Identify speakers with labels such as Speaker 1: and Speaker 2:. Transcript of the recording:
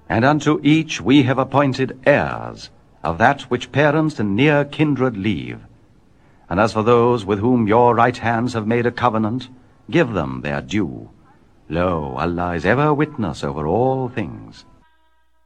Speaker 1: And unto each we have appointed heirs of that which parents and near kindred leave. And as for those with whom your right hands have made a covenant, give them their due. Lo, Allah is ever witness over all things.